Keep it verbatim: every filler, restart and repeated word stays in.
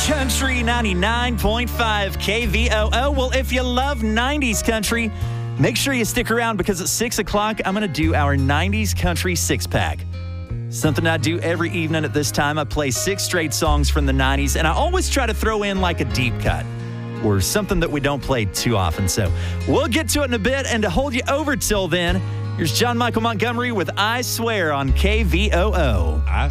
Country ninety-nine point five K V O O. Well, if you love nineties country, make sure you stick around because at six o'clock, I'm going to do our nineties country six-pack. Something I do every evening at this time. I play six straight songs from the nineties, and I always try to throw in like a deep cut or something that we don't play too often. So we'll get to it in a bit, and to hold you over till then, here's John Michael Montgomery with I Swear on K V O O. I